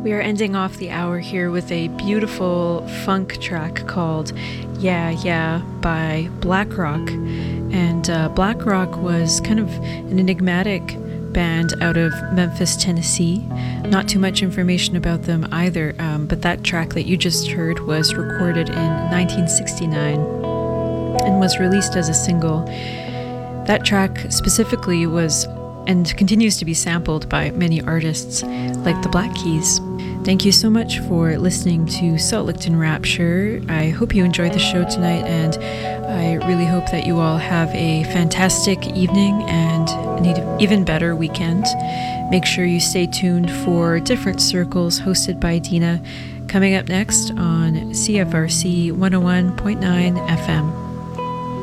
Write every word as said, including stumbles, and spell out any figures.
We are ending off the hour here with a beautiful funk track called Yeah Yeah by Black Rock. And uh, Black Rock was kind of an enigmatic band out of Memphis, Tennessee. Not too much information about them either, um, but that track that you just heard was recorded in nineteen sixty-nine and was released as a single. That track specifically was and continues to be sampled by many artists like the Black Keys. Thank you so much for listening to Salt Lickton Rapture. I hope you enjoyed the show tonight, and I really hope that you all have a fantastic evening and an even better weekend. Make sure you stay tuned for Different Circles hosted by Dina, coming up next on C F R C one oh one point nine F M.